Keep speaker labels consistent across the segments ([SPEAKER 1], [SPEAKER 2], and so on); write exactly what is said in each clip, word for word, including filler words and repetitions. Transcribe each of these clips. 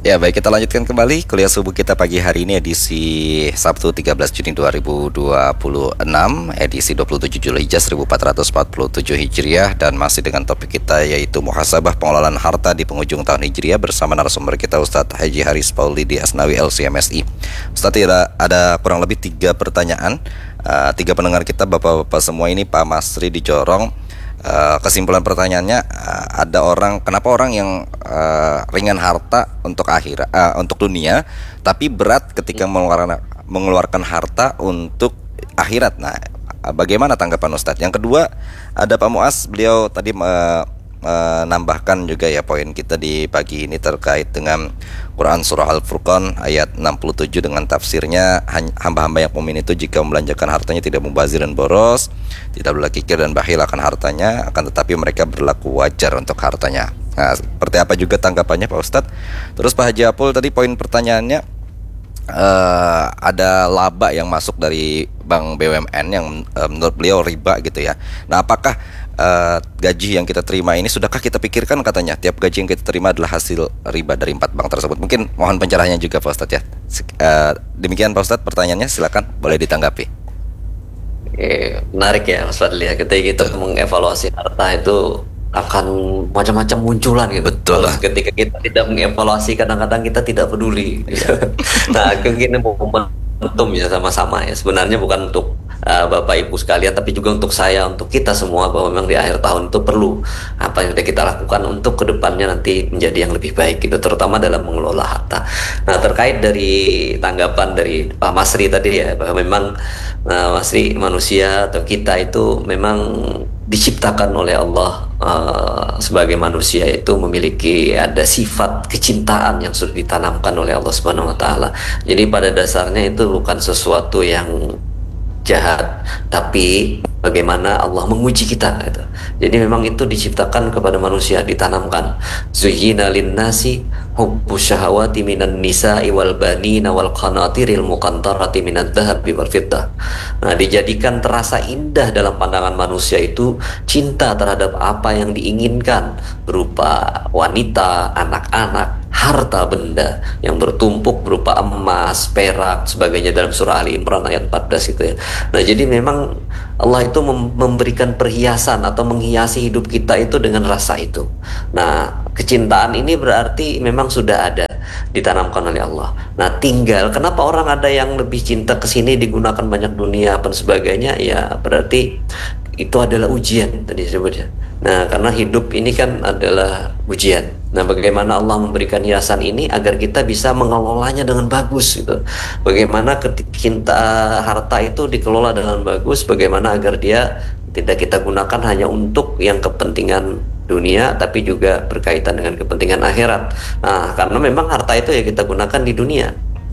[SPEAKER 1] Ya baik, kita lanjutkan kembali kuliah subuh kita pagi hari ini edisi Sabtu tiga belas Juni dua ribu dua puluh enam, edisi dua puluh tujuh Zulhijjah seribu empat ratus empat puluh tujuh Hijriah, dan masih dengan topik kita yaitu muhasabah pengelolaan harta di penghujung tahun Hijriah bersama narasumber kita Ustadz Haji Haris Paulidi Asnawi L C M S I. Ustadz, ada, ada kurang lebih tiga pertanyaan, uh, tiga pendengar kita bapak-bapak semua ini, Pak Masri di Jorong. Uh, kesimpulan pertanyaannya, uh, ada orang, kenapa orang yang uh, ringan harta untuk akhirat, uh, untuk dunia, tapi berat ketika mengeluarkan mengeluarkan harta untuk akhirat. Nah, uh, bagaimana tanggapan Ustadz? Yang kedua, ada Pak Muas, beliau tadi uh, menambahkan juga ya poin kita di pagi ini terkait dengan Quran Surah Al-Furqan ayat enam puluh tujuh dengan tafsirnya, hamba-hamba yang mukmin itu jika membelanjakan hartanya tidak mubazir dan boros, tidak boleh kikir dan bakhil akan hartanya, akan tetapi mereka berlaku wajar untuk hartanya. Nah, seperti apa juga tanggapannya Pak Ustadz? Terus Pak Haji Apul tadi poin pertanyaannya, uh, ada laba yang masuk dari bank B U M N yang uh, menurut beliau riba gitu ya. Nah, apakah uh, gaji yang kita terima ini, sudahkah kita pikirkan, katanya tiap gaji yang kita terima adalah hasil riba dari empat bank tersebut? Mungkin mohon pencerahannya juga Pak Ustadz ya. Uh, demikian Pak Ustadz pertanyaannya, silakan boleh ditanggapi.
[SPEAKER 2] Eh, menarik ya Mas Fadli ya, ketika kita mengevaluasi harta itu akan macam-macam munculan gitu.
[SPEAKER 1] Betul lah.
[SPEAKER 2] Ketika kita tidak mengevaluasi, kadang-kadang kita tidak peduli. Nah, mungkin momentum ya sama-sama ya. Sebenarnya bukan untuk uh, Bapak Ibu sekalian, tapi juga untuk saya, untuk kita semua, bahwa memang di akhir tahun itu perlu apa yang sudah kita lakukan untuk kedepannya nanti menjadi yang lebih baik gitu, terutama dalam mengelola harta. Nah, terkait dari tanggapan dari Pak Masri tadi ya, bahwa memang uh, Masri, manusia atau kita itu memang diciptakan oleh Allah uh, sebagai manusia itu memiliki ada sifat kecintaan yang sudah ditanamkan oleh Allah Subhanahu wa taala. Jadi pada dasarnya itu bukan sesuatu yang jahat, tapi bagaimana Allah menguji kita gitu. Jadi memang itu diciptakan kepada manusia, ditanamkan. Zuyyina lin-nasi hubbus syahawati minan nisa'i wal banina wal qanatiril muqantarati minadh dhahabi wal fiddah. Nah, dijadikan terasa indah dalam pandangan manusia itu cinta terhadap apa yang diinginkan berupa wanita, anak-anak, harta benda yang bertumpuk berupa emas, perak, sebagainya dalam surah Ali Imran ayat empat belas itu ya. Nah, jadi memang Allah itu mem memberikan perhiasan atau menghiasi hidup kita itu dengan rasa itu. Nah, kecintaan ini berarti memang sudah ada, ditanamkan oleh Allah. Nah, tinggal kenapa orang ada yang lebih cinta ke sini, digunakan banyak dunia dan sebagainya, ya berarti itu adalah ujian tadi sebutnya. Nah, karena hidup ini kan adalah ujian. Nah, bagaimana Allah memberikan hiasan ini agar kita bisa mengelolanya dengan bagus gitu. Bagaimana ketika harta itu dikelola dengan bagus, bagaimana agar dia tidak kita gunakan hanya untuk yang kepentingan dunia, tapi juga berkaitan dengan kepentingan akhirat. Nah, karena memang harta itu ya kita gunakan di dunia.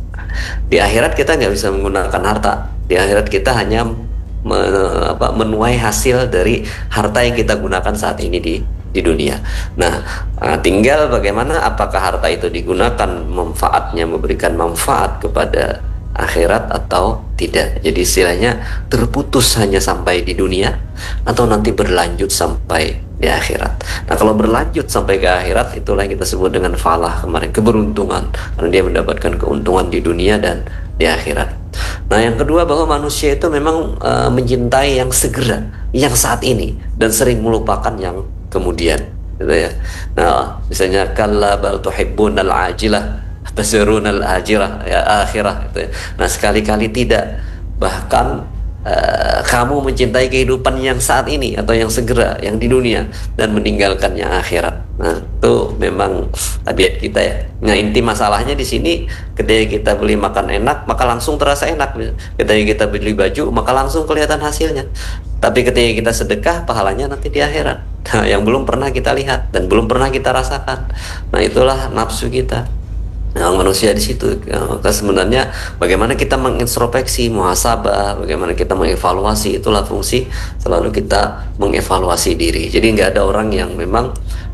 [SPEAKER 2] Di akhirat kita nggak bisa menggunakan harta. Di akhirat kita hanya Men, apa, menuai hasil dari harta yang kita gunakan saat ini di di dunia. Nah, tinggal bagaimana apakah harta itu digunakan manfaatnya memberikan manfaat kepada akhirat atau tidak. Jadi istilahnya terputus hanya sampai di dunia atau nanti berlanjut sampai di akhirat. Nah, kalau berlanjut sampai ke akhirat, itulah yang kita sebut dengan falah kemarin, keberuntungan, karena dia mendapatkan keuntungan di dunia dan di akhirat. Nah, yang kedua, bahwa manusia itu memang uh, mencintai yang segera, yang saat ini, dan sering melupakan yang kemudian, gitu ya. Nah, misalnya kalla bal tuhibbunal ajilah tasirunal ajirah, ya akhirah, gitu ya. Nah, sekali-kali tidak, bahkan uh, kamu mencintai kehidupan yang saat ini atau yang segera, yang di dunia, dan meninggalkan yang akhirat. Nah, itu memang tabiat kita ya. Nah, inti masalahnya di sini, ketika kita beli makan enak, maka langsung terasa enak. Ketika kita beli baju, maka langsung kelihatan hasilnya. Tapi ketika kita sedekah, pahalanya nanti di akhirat. Nah, yang belum pernah kita lihat dan belum pernah kita rasakan. Nah, itulah nafsu kita. Nah, manusia di situ. Maka sebenarnya bagaimana kita mengintrospeksi, muhasabah, bagaimana kita mengevaluasi, itulah fungsi selalu kita mengevaluasi diri. Jadi nggak ada orang yang memang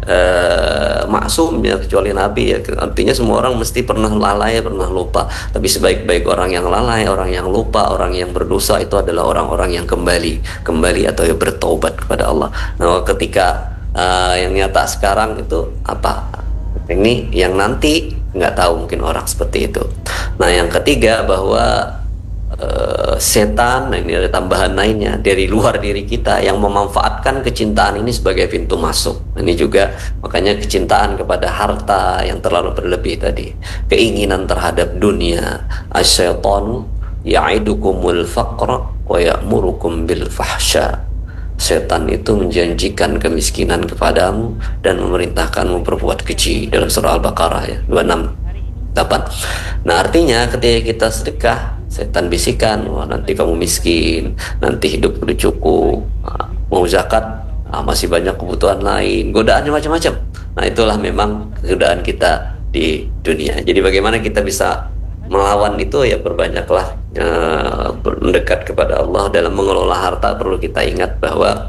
[SPEAKER 2] uh, maksum ya, kecuali Nabi ya. Artinya semua orang mesti pernah lalai, pernah lupa. Tapi sebaik-baik orang yang lalai, orang yang lupa, orang yang berdosa itu adalah orang-orang yang kembali, kembali atau yang bertaubat kepada Allah. Nah, ketika uh, yang nyata sekarang itu apa? Ini yang nanti nggak tahu mungkin orang seperti itu. Nah yang ketiga bahwa uh, setan, nah ini ada tambahan lainnya dari luar diri kita yang memanfaatkan kecintaan ini sebagai pintu masuk. Ini juga makanya kecintaan kepada harta yang terlalu berlebih tadi, keinginan terhadap dunia. Asyaitanu ya'idukumul faqra wa ya'murukum bil fahsya. Setan itu menjanjikan kemiskinan kepadamu dan memerintahkanmu berbuat keji, dalam surah Al-Baqarah ya dua puluh enam delapan. Nah artinya ketika kita sedekah, setan bisikan, wah nanti kamu miskin, nanti hidup udah cukup, nah, mau zakat, nah, masih banyak kebutuhan lain, godaannya macam-macam. Nah itulah memang godaan kita di dunia. Jadi bagaimana kita bisa melawan itu, ya perbanyaklah uh, mendekat kepada Allah. Dalam mengelola harta perlu kita ingat bahwa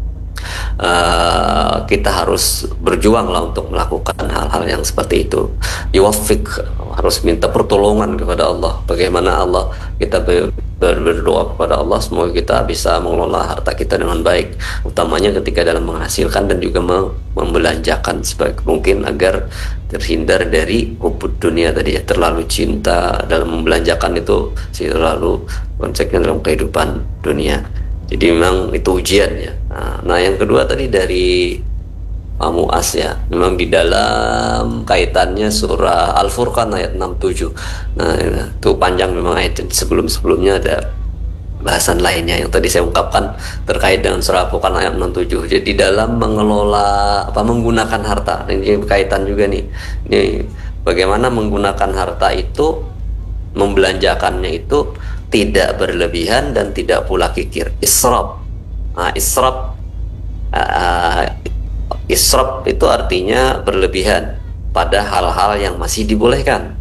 [SPEAKER 2] uh, kita harus berjuang lah untuk melakukan hal-hal yang seperti itu. Yuwaffiq, harus minta pertolongan kepada Allah. Bagaimana Allah, kita ber, ber, berdoa kepada Allah semoga kita bisa mengelola harta kita dengan baik, utamanya ketika dalam menghasilkan dan juga membelanjakan sebaik mungkin agar terhindar dari hubud dunia tadi ya, terlalu cinta dalam membelanjakan itu sih, terlalu konseknya dalam kehidupan dunia. Jadi memang itu ujian ya. Nah, nah yang kedua tadi dari Pak Muas ya, memang di dalam kaitannya surah Al-Furqan ayat enam puluh tujuh. Nah itu panjang memang ayat, sebelum-sebelumnya ada bahasan lainnya yang tadi saya ungkapkan terkait dengan surah Al-Furqan ayat enam puluh tujuh. Jadi dalam mengelola apa menggunakan harta, ini berkaitan juga nih. Ini bagaimana menggunakan harta itu, membelanjakannya itu tidak berlebihan dan tidak pula kikir. Israf. Nah, israf uh, israf itu artinya berlebihan pada hal-hal yang masih dibolehkan.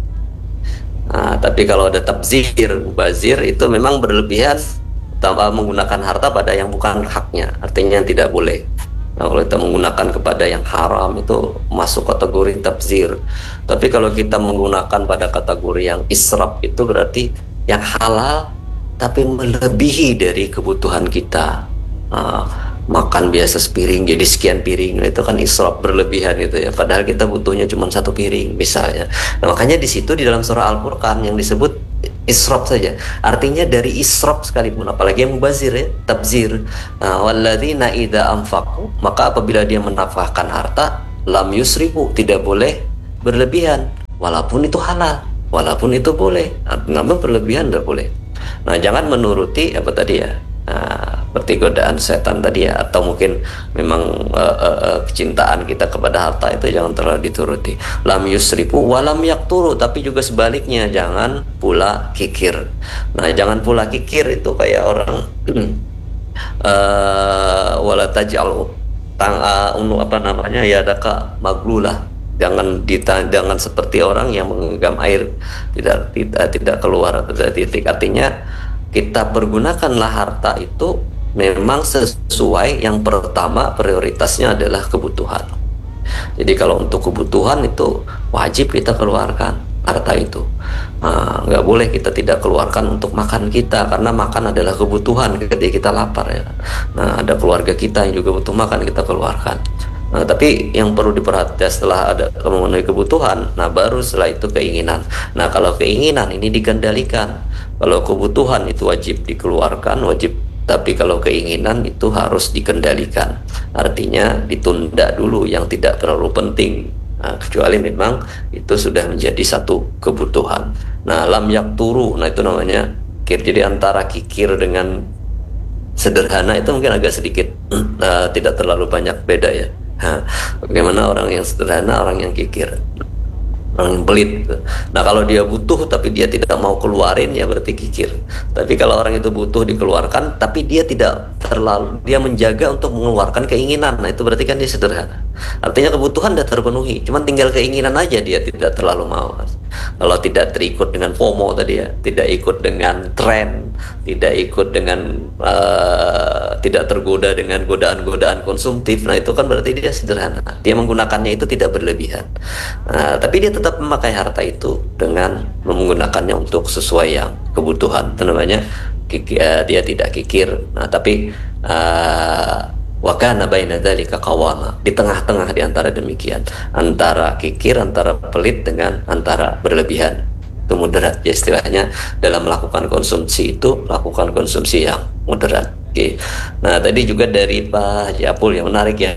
[SPEAKER 2] Nah, tapi kalau ada tabzir, mubazir, itu memang berlebihan tanpa menggunakan harta pada yang bukan haknya, artinya yang tidak boleh. Nah, kalau kita menggunakan kepada yang haram itu masuk kategori tabzir. Tapi kalau kita menggunakan pada kategori yang israf, itu berarti yang halal tapi melebihi dari kebutuhan kita. Nah, makan biasa sepiring jadi sekian piring, nah, itu kan israf, berlebihan itu ya, padahal kita butuhnya cuma satu piring misalnya. Nah, makanya di situ di dalam surah Al-Furqan yang disebut israf saja, artinya dari israf sekalipun, apalagi yang mubazir ya, tabzir. Nah, walladzina idza anfaqu, maka apabila dia menafkahkan harta, lam yusrifu, tidak boleh berlebihan, walaupun itu halal, walaupun itu boleh, namun berlebihan tidak boleh. Nah, jangan menuruti apa tadi ya, nah, seperti godaan setan tadi ya, atau mungkin memang uh, uh, uh, kecintaan kita kepada harta itu jangan terlalu dituruti. Lam yusrifu walam yakturu, tapi juga sebaliknya jangan pula kikir. Nah, jangan pula kikir itu kayak orang uh, wala taj'al tang uh, apa namanya ya daka maglulah. Jangan dita, jangan seperti orang yang menggenggam air tidak tidak tidak keluar atau tidak titik. Artinya kita pergunakanlah harta itu memang sesuai, yang pertama prioritasnya adalah kebutuhan. Jadi kalau untuk kebutuhan itu wajib kita keluarkan harta itu. Nah, nggak boleh kita tidak keluarkan untuk makan kita, karena makan adalah kebutuhan ketika kita lapar ya. Nah, ada keluarga kita yang juga butuh makan, kita keluarkan. Nah, tapi yang perlu diperhatikan setelah ada memenuhi kebutuhan, nah baru setelah itu keinginan. Nah, kalau keinginan ini dikendalikan. Kalau kebutuhan itu wajib dikeluarkan, wajib, tapi kalau keinginan itu harus dikendalikan. Artinya ditunda dulu yang tidak terlalu penting. Nah, kecuali memang itu sudah menjadi satu kebutuhan. Nah, lam yakturu, nah itu namanya kikir. Jadi antara kikir dengan sederhana itu mungkin agak sedikit uh, tidak terlalu banyak beda ya. Nah, bagaimana orang yang sederhana, orang yang kikir, orang yang pelit. Nah, kalau dia butuh tapi dia tidak mau keluarin, ya berarti kikir. Tapi kalau orang itu butuh dikeluarkan tapi dia tidak terlalu, dia menjaga untuk mengeluarkan keinginan, nah itu berarti kan dia sederhana. Artinya kebutuhan sudah terpenuhi, cuman tinggal keinginan aja dia tidak terlalu mau. Kalau tidak terikut dengan FOMO tadi ya, tidak ikut dengan tren, tidak ikut dengan uh, tidak tergoda dengan godaan-godaan konsumtif, nah itu kan berarti dia sederhana. Dia menggunakannya itu tidak berlebihan. Nah, tapi dia tetap memakai harta itu dengan menggunakannya untuk sesuai yang kebutuhan. Itu namanya kikir, dia tidak kikir. Nah, tapi uh, Wa kana baina dzalika qawama. Di tengah-tengah di antara demikian, antara kikir, antara pelit dengan antara berlebihan. Itu moderat ya istilahnya. Dalam melakukan konsumsi itu lakukan konsumsi yang moderat. Oke. Nah, tadi juga dari Pak Japul yang menarik ya.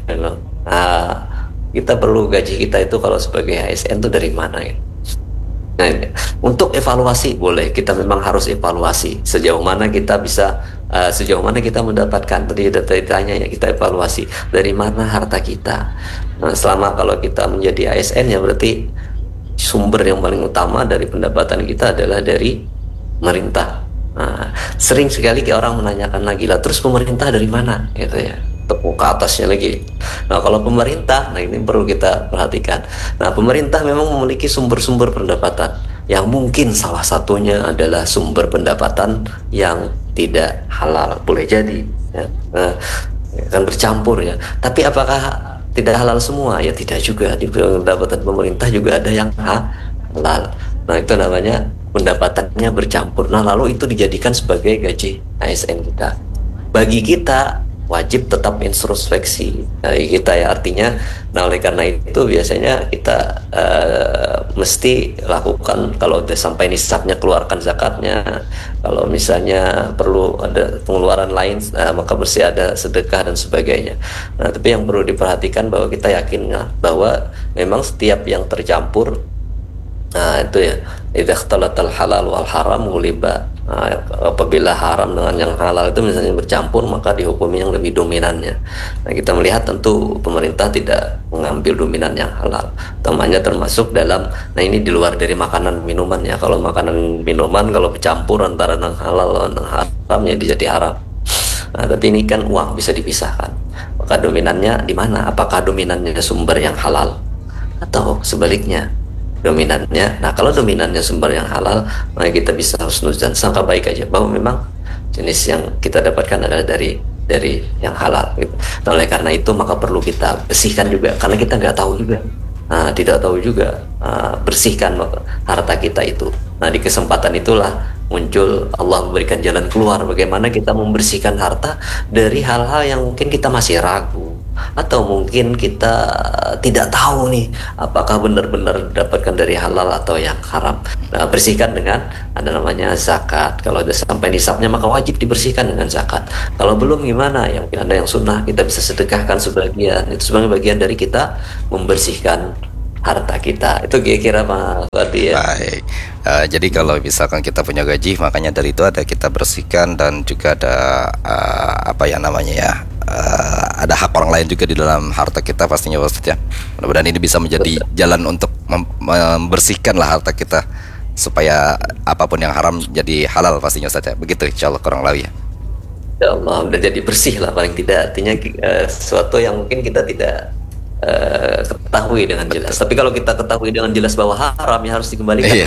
[SPEAKER 2] Nah, kita perlu gaji kita itu kalau sebagai A S N itu dari mana ya? Nah, untuk evaluasi boleh, kita memang harus evaluasi sejauh mana kita bisa, uh, sejauh mana kita mendapatkan. Tadi sudah ditanya ya, kita evaluasi dari mana harta kita. Nah, selama kalau kita menjadi A S N ya berarti sumber yang paling utama dari pendapatan kita adalah dari pemerintah. Nah, sering sekali orang menanyakan lagi lah, terus pemerintah dari mana gitu ya, tepuk ke atasnya lagi. Nah, kalau pemerintah, nah ini perlu kita perhatikan. Nah, pemerintah memang memiliki sumber-sumber pendapatan yang mungkin salah satunya adalah sumber pendapatan yang tidak halal, boleh jadi ya, nah, kan bercampur ya. Tapi apakah tidak halal semua? Ya tidak juga. Di pendapatan pemerintah juga ada yang halal. Nah, itu namanya pendapatannya bercampur. Nah, lalu itu dijadikan sebagai gaji A S N kita. Bagi kita wajib tetap introspeksi dari kita ya, artinya. Nah, oleh karena itu biasanya kita uh, mesti lakukan, kalau udah sampai nisabnya keluarkan zakatnya. Kalau misalnya perlu ada pengeluaran lain, uh, maka mesti ada sedekah dan sebagainya. Nah, tapi yang perlu diperhatikan bahwa kita yakin bahwa memang setiap yang tercampur, nah itu ya, idza ikhtalatal halal wal haram ghuliba. Nah, apabila haram dengan yang halal itu misalnya bercampur, maka dihukumi yang lebih dominannya. Nah, kita melihat tentu pemerintah tidak mengambil dominan yang halal. Temannya termasuk dalam, nah ini di luar dari makanan minuman ya. Kalau makanan minuman kalau bercampur antara yang halal dan haram ya jadi haram. Nah, tapi ini kan uang bisa dipisahkan. Maka dominannya di mana? Apakah dominannya sumber yang halal atau sebaliknya? Dominannya, nah kalau dominannya sumber yang halal, maka kita bisa husnuzan, sangka baik aja bahwa memang jenis yang kita dapatkan adalah dari dari yang halal gitu. Nah, oleh karena itu maka perlu kita bersihkan juga, karena kita nggak tahu juga, nah, tidak tahu juga, uh, bersihkan harta kita itu. Nah, di kesempatan itulah muncul Allah memberikan jalan keluar, bagaimana kita membersihkan harta dari hal-hal yang mungkin kita masih ragu, atau mungkin kita tidak tahu nih apakah benar-benar didapatkan dari halal atau yang haram. Nah, bersihkan dengan ada namanya zakat. Kalau ada sampai nisabnya maka wajib dibersihkan dengan zakat. Kalau belum gimana? Yang ada yang sunnah, kita bisa sedekahkan sebagian. Itu sebagai bagian dari kita membersihkan harta kita. Itu kira-kira Pak Fadli ya.
[SPEAKER 1] Baik. Uh, jadi kalau misalkan kita punya gaji, makanya dari itu ada kita bersihkan, dan juga ada uh, apa ya namanya ya, uh, ada hak orang lain juga di dalam harta kita pastinya Pak Ustadz ya. Mudah-mudahan ini bisa menjadi Betul. jalan untuk mem- membersihkan lah harta kita, supaya apapun yang haram jadi halal pastinya Ustadz ya. Begitu insyaallah kurang lebih ya.
[SPEAKER 2] Ya Allah, udah jadi bersih lah paling tidak. Artinya uh, sesuatu yang mungkin kita tidak Uh, ketahui dengan jelas. Tapi kalau kita ketahui dengan jelas bahwa haram, ya harus dikembalikan. Iya.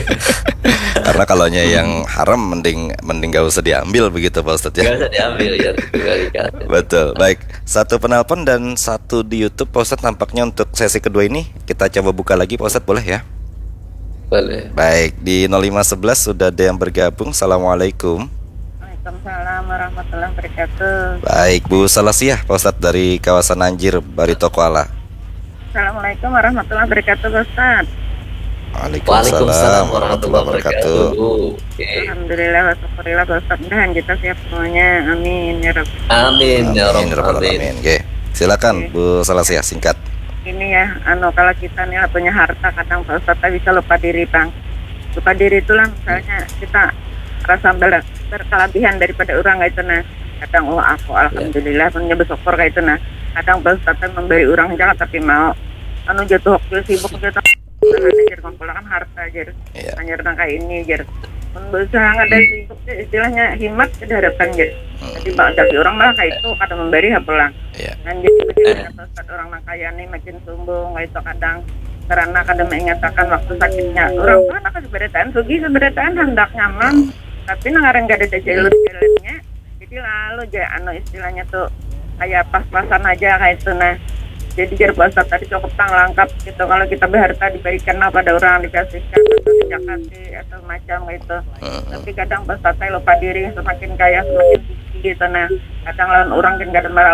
[SPEAKER 1] Karena kalaunya yang haram mending mending gak usah diambil begitu Pak Ustadz ya.
[SPEAKER 2] Gak usah diambil ya, dikembalikan.
[SPEAKER 1] Betul. Baik, satu penelpon dan satu di YouTube Pak Ustadz nampaknya untuk sesi kedua ini. Kita coba buka lagi Pak Ustadz, boleh ya?
[SPEAKER 2] Boleh.
[SPEAKER 1] Baik, di nol lima satu satu sudah ada yang bergabung. Assalamualaikum.
[SPEAKER 3] Waalaikumsalam warahmatullahi wabarakatuh.
[SPEAKER 1] Baik, Bu Salasiah Pak Ustadz dari kawasan Anjir, Barito Kuala.
[SPEAKER 3] Assalamualaikum warahmatullahi wabarakatuh Pak Ustadz.
[SPEAKER 1] Waalaikumsalam warahmatullahi wabarakatuh.
[SPEAKER 3] Alhamdulillah wa syukurillah Pak Ustadz. Mudahan kita siap semuanya. Amin ya Rabb.
[SPEAKER 2] Amin ya Rabb.
[SPEAKER 1] Amin. Oke, silakan okay. Bu Salasiah, singkat.
[SPEAKER 3] Ini ya, anu kalau kita nih punya harta kadang Pak Ustadz bisa lupa diri Bang. Lupa diri itulah misalnya kita rasa ber, berkelebihan daripada orang kayak itu nah. Kadang oh aku alhamdulillah punya bersyukur kayak itu nah. Kadang Pak Ustadz memberi orang jangan tapi mau anu jatuh waktu sibuk jatuh jadi mengumpulkan harta jadi yeah. hanya tentang kayak ini jadi berusaha nggak ada sibuk istilahnya himat tidak harapan jadi hmm. jadi bang dari orang malah kayak itu kadang memberi pulang yeah. dan jadi begitu Pak Ustadz orang yang kaya nih makin sombong kayak itu kadang karena kadang mengatakan waktu sakitnya orang mana kan seberataan sugi seberataan hendak nyaman hmm. tapi nangareng nggak ada jalan-jalannya jadi lalu jadi anu istilahnya tuh kayak pas-pasan aja kayak itu nah jadi jar puasa tadi cukup tang lengkap gitu kalau kita berharta diberikan pada orang dikasihkan atau dikasih atau macam gitu uh-huh. tapi kadang puasa teh lupa diri semakin kaya semakin tinggi gitu nah kadang lawan orang kan gak ada merawat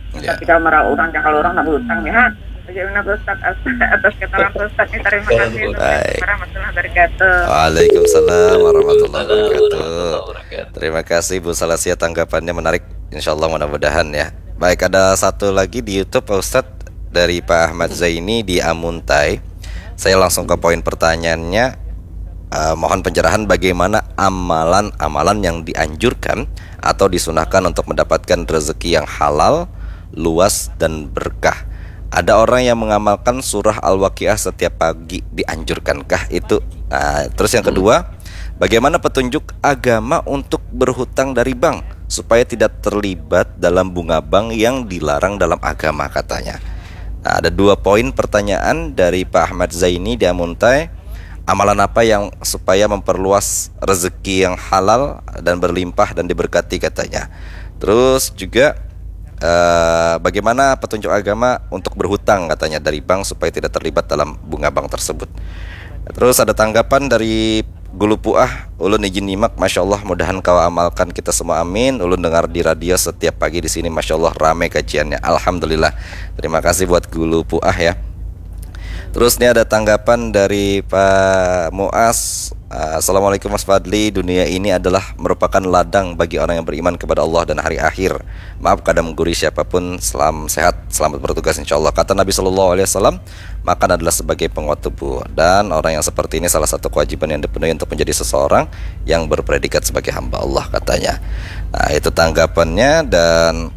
[SPEAKER 3] Kita
[SPEAKER 1] Ya.
[SPEAKER 3] tidak marah orang, jangan kalau orang nak berhutang ya. Bagaimana Pak Ustaz atas keterangan Pak Ustaz ini, terima kasih.
[SPEAKER 1] Baik.
[SPEAKER 3] Assalamualaikum warahmatullahi wabarakatuh.
[SPEAKER 1] Waalaikumsalam warahmatullahi wabarakatuh.
[SPEAKER 2] Warahmatullahi wabarakatuh.
[SPEAKER 1] Terima kasih Bu Salasia, tanggapannya menarik. Insya Allah mudah-mudahan ya. Baik, ada satu lagi di YouTube Pak Ustadz dari Pak Ahmad Zaini di Amuntai. Saya langsung ke poin pertanyaannya. Uh, mohon pencerahan bagaimana amalan-amalan yang dianjurkan atau disunahkan untuk mendapatkan rezeki yang halal, luas dan berkah. Ada orang yang mengamalkan surah Al-Waqiah setiap pagi, dianjurkankah itu? Nah, terus yang kedua, bagaimana petunjuk agama untuk berhutang dari bank supaya tidak terlibat dalam bunga bank yang dilarang dalam agama katanya. Nah, ada dua poin pertanyaan dari Pak Ahmad Zaini di Amuntai. Amalan apa yang supaya memperluas rezeki yang halal dan berlimpah dan diberkati katanya. Terus juga uh, bagaimana petunjuk agama untuk berhutang katanya dari bank supaya tidak terlibat dalam bunga bank tersebut. Terus ada tanggapan dari Gulu Puah, ulun izin nyimak, masya Allah, mudahan kau amalkan kita semua, amin. Ulun dengar di radio setiap pagi di sini, masya Allah ramai kajiannya, alhamdulillah. Terima kasih buat Gulu Puah ya. Terus ini ada tanggapan dari Pak Muas. Assalamualaikum Mas Fadli. Dunia ini adalah merupakan ladang bagi orang yang beriman kepada Allah dan hari akhir. Maaf kadang menggurui siapapun. Selam sehat, selamat bertugas insya Allah. Kata Nabi Shallallahu Alaihi Wasallam, makan adalah sebagai penguat tubuh. Dan orang yang seperti ini salah satu kewajiban yang dipenuhi untuk menjadi seseorang yang berpredikat sebagai hamba Allah katanya. Nah itu tanggapannya. Dan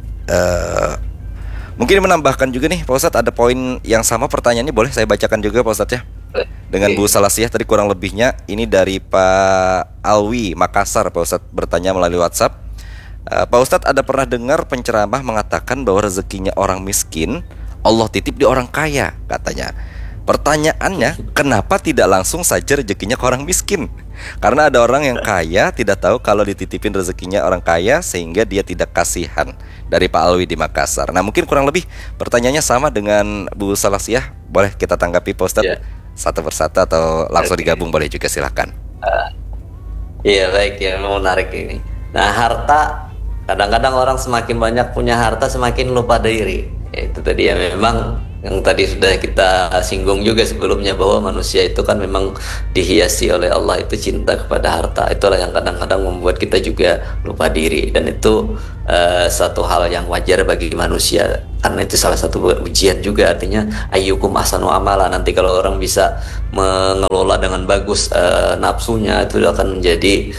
[SPEAKER 1] uh, mungkin menambahkan juga nih Pak Ustadz, ada poin yang sama pertanyaannya, boleh saya bacakan juga Pak Ustadz ya, dengan Bu Salasiah tadi kurang lebihnya. Ini dari Pak Alwi Makassar Pak Ustadz, bertanya melalui WhatsApp. uh, Pak Ustadz, ada pernah dengar penceramah mengatakan bahwa rezekinya orang miskin Allah titip di orang kaya katanya. Pertanyaannya, kenapa tidak langsung saja rezekinya ke orang miskin? Karena ada orang yang kaya tidak tahu kalau dititipin rezekinya orang kaya sehingga dia tidak kasihan. Dari Pak Alwi di Makassar. Nah mungkin kurang lebih pertanyaannya sama dengan Bu Salasiah. Boleh kita tanggapi Pak Ustadz yeah. satu persatu atau langsung okay. digabung boleh juga, silahkan.
[SPEAKER 2] uh, Iya baik ya, menarik ini. Nah harta, kadang-kadang orang semakin banyak punya harta semakin lupa diri. Ya, itu tadi ya, memang yang tadi sudah kita singgung juga sebelumnya, bahwa manusia itu kan memang dihiasi oleh Allah itu cinta kepada harta. Itulah yang kadang-kadang membuat kita juga lupa diri, dan itu uh, satu hal yang wajar bagi manusia, karena itu salah satu ujian juga. Artinya ayyukum ahsanu amala, nanti kalau orang bisa mengelola dengan bagus uh, nafsunya, itu akan menjadi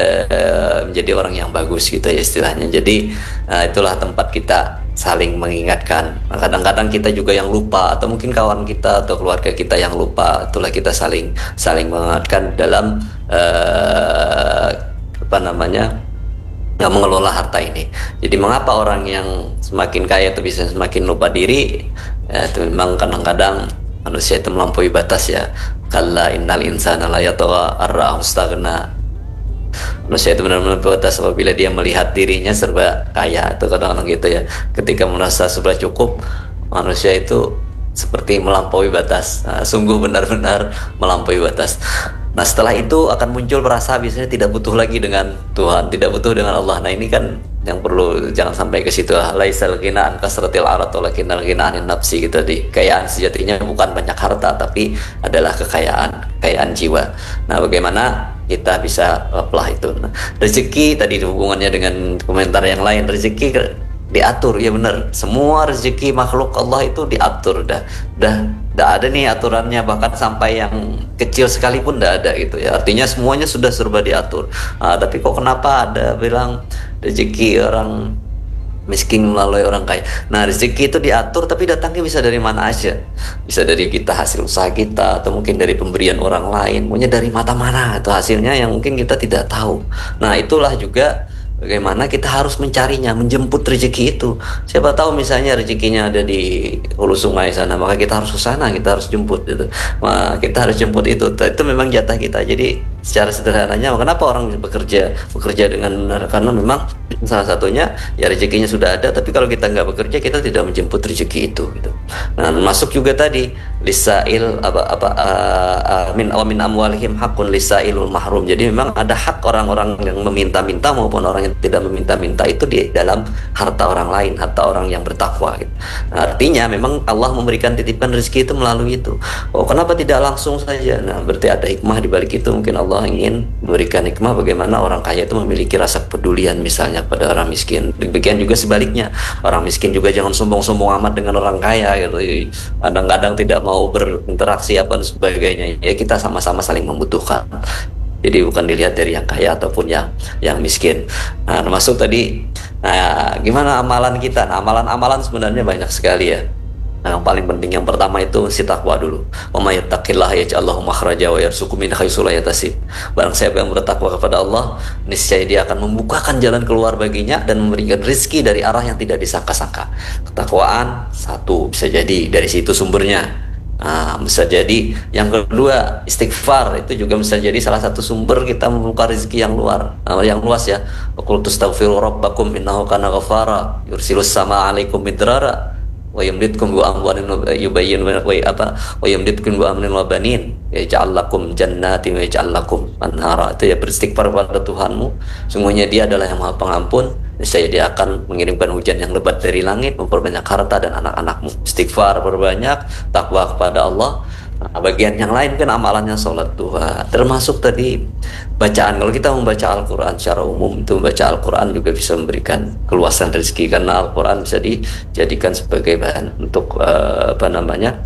[SPEAKER 2] uh, menjadi orang yang bagus gitu ya istilahnya. Jadi uh, itulah tempat kita saling mengingatkan. Nah, kadang-kadang kita juga yang lupa, atau mungkin kawan kita atau keluarga kita yang lupa. Itulah kita saling saling mengingatkan dalam uh, apa namanya nggak mengelola harta ini. Jadi mengapa orang yang semakin kaya itu bisa semakin lupa diri? Ya, itu memang kadang-kadang manusia itu melampaui batas ya. Kalla innal insana la yatgha ar-ra'ahu istaghna. Manusia itu benar-benar batas apabila dia melihat dirinya serba kaya. Itu kadang-kadang gitu ya. Ketika merasa serba cukup, manusia itu seperti melampaui batas. Nah, sungguh benar-benar melampaui batas. Nah setelah itu akan muncul perasa biasanya tidak butuh lagi dengan Tuhan, tidak butuh dengan Allah. Nah ini kan yang perlu, jangan sampai ke situ. Laisal ghina an kasratil arat walakinnal ghina anin nafsi gitu. Di kekayaan sejatinya bukan banyak harta, tapi adalah kekayaan, kekayaan jiwa. Nah bagaimana kita bisa apply itu? Nah, rezeki tadi hubungannya dengan komentar yang lain. Rezeki diatur, ya benar. Semua rezeki makhluk Allah itu diatur, dah, dah, dah ada nih aturannya, bahkan sampai yang kecil sekalipun dah ada gitu ya. Artinya semuanya sudah serba diatur. Nah, tapi kok kenapa ada bilang rezeki orang miskin melalui orang kaya? Nah rezeki itu diatur, tapi datangnya bisa dari mana aja. Bisa dari kita, hasil usaha kita, atau mungkin dari pemberian orang lain. Maunya dari mata mana itu hasilnya yang mungkin kita tidak tahu. Nah itulah juga bagaimana kita harus mencarinya, menjemput rezeki itu. Siapa tahu misalnya rezekinya ada di hulu sungai sana, maka kita harus ke sana, kita harus jemput gitu. Nah, kita harus jemput itu. Itu memang jatah kita. Jadi secara sederhananya, kenapa orang bekerja bekerja dengan benar? Karena memang salah satunya ya rezekinya sudah ada, tapi kalau kita nggak bekerja kita tidak menjemput rezeki itu gitu. Nah, masuk juga tadi lisail apa apa uh, uh, min awamin amwalihim hakun lisailul mahrum. Jadi memang ada hak orang-orang yang meminta-minta maupun orang yang tidak meminta-minta itu di dalam harta orang lain, harta orang yang bertakwa gitu. Nah, artinya memang Allah memberikan titipkan rezeki itu melalui itu. Oh, kenapa tidak langsung saja? Nah, berarti ada hikmah di balik itu. Mungkin Allah ingin memberikan hikmah bagaimana orang kaya itu memiliki rasa kepedulian misalnya pada orang miskin. Demikian juga sebaliknya, orang miskin juga jangan sombong-sombong amat dengan orang kaya gitu. Kadang-kadang tidak mau berinteraksi apa dan sebagainya. Ya kita sama-sama saling membutuhkan. Jadi bukan dilihat dari yang kaya ataupun yang yang miskin. Nah, termasuk tadi, nah, gimana amalan kita? Nah, amalan-amalan sebenarnya banyak sekali ya. Nah, yang paling penting yang pertama itu si takwa dulu. Wa may yattaqillaha yaj'al lahu makhraja wa yarzuqhu min haitsu la yahtasib. Barang siapa yang bertakwa kepada Allah, niscaya dia akan membukakan jalan keluar baginya dan memberikan rezeki dari arah yang tidak disangka-sangka. Ketakwaan satu, bisa jadi dari situ sumbernya. Nah, bisa jadi yang kedua istighfar, itu juga bisa jadi salah satu sumber kita membuka rezeki yang luar, nah, yang luas ya. Qul tastaghfiru rabbakum innahu kana ghafara yursilus sama alaikum midrara wa yumditkum bi amwalin yubayyin wa apa wa yumditkum bi amwalin wa banin yaj'al lakum jannatin wa yaj'al lakum anhara. Itu ya beristighfar kepada Tuhanmu, sungguhnya Dia adalah yang Maha Pengampun, niscaya Dia akan mengirimkan hujan yang lebat dari langit, memperbanyak harta dan anak-anakmu. Istighfar berbanyak, takwa kepada Allah. Nah, bagian yang lain kan amalannya sholat duha, termasuk tadi bacaan. Kalau kita membaca Al-Quran secara umum, itu membaca Al-Quran juga bisa memberikan keluasan rezeki, karena Al-Quran bisa dijadikan sebagai bahan untuk uh, apa namanya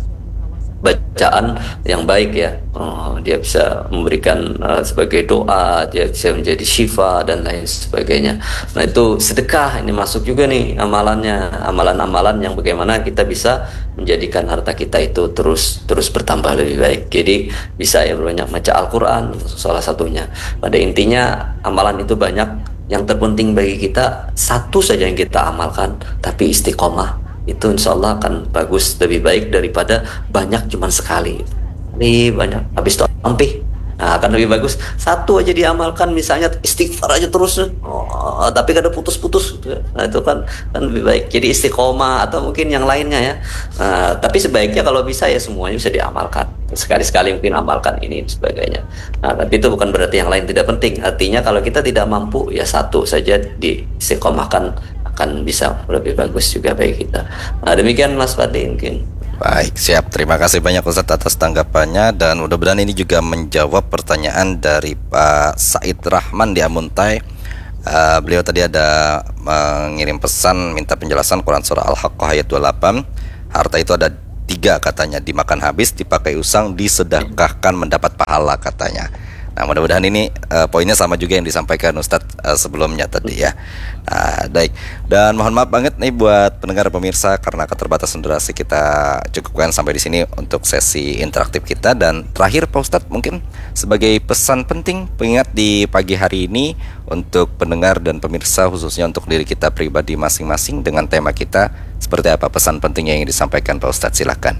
[SPEAKER 2] bacaan yang baik ya. Oh, dia bisa memberikan uh, sebagai doa, dia bisa menjadi syifa dan lain sebagainya. Nah, itu sedekah, ini masuk juga nih amalannya, amalan-amalan yang bagaimana kita bisa menjadikan harta kita itu terus terus bertambah lebih baik. Jadi bisa ya banyak baca Al-Quran salah satunya. Pada intinya amalan itu banyak, yang terpenting bagi kita satu saja yang kita amalkan, tapi istiqomah. Itu insya Allah akan bagus, lebih baik daripada banyak cuman sekali. Ini banyak habis itu ampih. Nah, akan lebih bagus satu aja diamalkan, misalnya istighfar aja terus, oh, tapi kada putus-putus. Nah, itu kan kan lebih baik. Jadi istiqomah atau mungkin yang lainnya ya. Nah, tapi sebaiknya kalau bisa ya semuanya bisa diamalkan. Sekali-sekali mungkin amalkan ini dan sebagainya. Nah, tapi itu bukan berarti yang lain tidak penting. Artinya kalau kita tidak mampu ya satu saja diistiqomahkan, akan bisa lebih bagus juga bagi kita. Nah, demikian Mas Fadli mungkin.
[SPEAKER 1] Baik, siap. Terima kasih banyak Ustadz atas tanggapannya, dan mudah-mudahan ini juga menjawab pertanyaan dari Pak Said Rahman di Amuntai. Uh, beliau tadi ada mengirim pesan minta penjelasan Quran surah Al-Haqqah ayat dua puluh delapan. Harta itu ada tiga katanya, dimakan habis, dipakai usang, disedekahkan mendapat pahala katanya. Nah, mudah-mudahan ini uh, poinnya sama juga yang disampaikan Ustadz uh, sebelumnya tadi ya. Nah, baik. Dan mohon maaf banget nih buat pendengar pemirsa, karena keterbatasan durasi kita cukupkan sampai di sini untuk sesi interaktif kita. Dan terakhir Pak Ustadz, mungkin sebagai pesan penting pengingat di pagi hari ini untuk pendengar dan pemirsa, khususnya untuk diri kita pribadi masing-masing dengan tema kita, seperti apa pesan penting yang ingin disampaikan Pak Ustadz? Silahkan.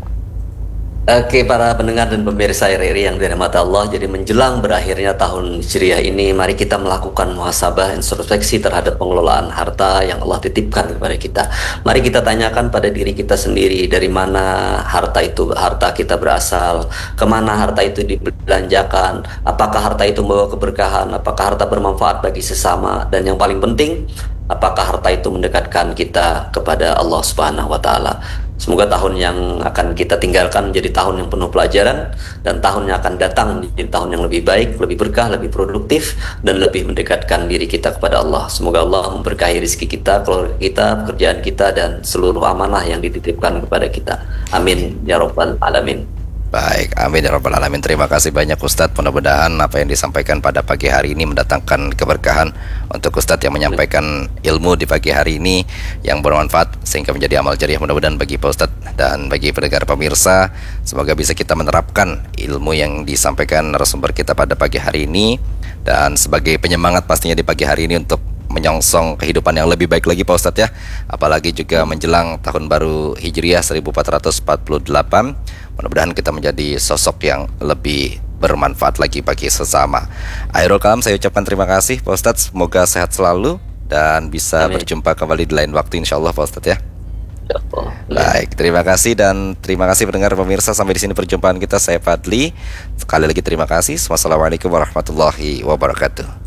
[SPEAKER 2] Oke, para pendengar dan pemirsa R R I yang dirahmati Allah, jadi menjelang berakhirnya tahun Hijriah ini, mari kita melakukan muhasabah, introspeksi terhadap pengelolaan harta yang Allah titipkan kepada kita. Mari kita tanyakan pada diri kita sendiri, dari mana harta itu, harta kita berasal, kemana harta itu dibelanjakan, apakah harta itu membawa keberkahan, apakah harta bermanfaat bagi sesama, dan yang paling penting, apakah harta itu mendekatkan kita kepada Allah Subhanahu wa Ta'ala. Semoga tahun yang akan kita tinggalkan menjadi tahun yang penuh pelajaran, dan tahun yang akan datang menjadi tahun yang lebih baik, lebih berkah, lebih produktif, dan lebih mendekatkan diri kita kepada Allah. Semoga Allah memberkahi rezeki kita, keluarga kita, pekerjaan kita, dan seluruh amanah yang dititipkan kepada kita. Amin ya Rabbal Alamin.
[SPEAKER 1] Baik, amin ya Rabbal Alamin. Terima kasih banyak Ustadz. Mudah-mudahan apa yang disampaikan pada pagi hari ini mendatangkan keberkahan untuk Ustadz yang menyampaikan ilmu di pagi hari ini yang bermanfaat sehingga menjadi amal jariah. Mudah-mudahan bagi Pak Ustadz dan bagi pendengar pemirsa, semoga bisa kita menerapkan ilmu yang disampaikan narasumber kita pada pagi hari ini, dan sebagai penyemangat pastinya di pagi hari ini untuk menyongsong kehidupan yang lebih baik lagi Pak Ustadz ya. Apalagi juga menjelang tahun baru Hijriah seribu empat ratus empat puluh delapan. Mudah-mudahan kita menjadi sosok yang lebih bermanfaat lagi bagi sesama. Akhirul kalam, saya ucapkan terima kasih Pak Ustadz. Semoga sehat selalu dan bisa
[SPEAKER 2] Amin.
[SPEAKER 1] berjumpa kembali di lain waktu insya Allah Pak Ustadz ya.
[SPEAKER 2] Ya Allah.
[SPEAKER 1] Baik, terima kasih dan terima kasih pendengar pemirsa, sampai di sini perjumpaan kita. Saya Fadli. Sekali lagi terima kasih. Wassalamualaikum warahmatullahi wabarakatuh.